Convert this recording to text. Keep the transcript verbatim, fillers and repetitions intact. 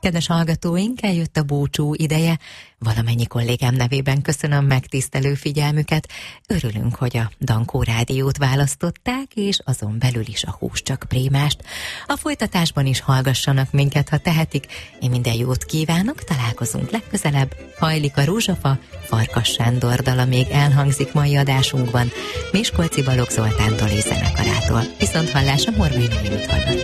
Kedves hallgatóink, eljött a búcsú ideje. Valamennyi kollégám nevében köszönöm megtisztelő figyelmüket. Örülünk, hogy a Dankó Rádiót választották, és azon belül is a Hús csak Prémást. A folytatásban is hallgassanak minket, ha tehetik. Én minden jót kívánok, találkozunk legközelebb. Hajlik a rózsafa, Farkas Sándor dala még elhangzik mai adásunkban, Miskolci Balogh Zoltántól és zenekarától. Viszont hallásra Morvai Nőjét hallott.